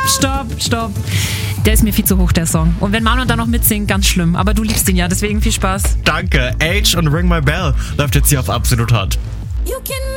Stopp. Der ist mir viel zu hoch, der Song. Und wenn Manuel dann noch mitsingt, ganz schlimm. Aber du liebst ihn ja, deswegen viel Spaß. Danke. Age und Ring My Bell läuft jetzt hier auf Absolut Hot. You can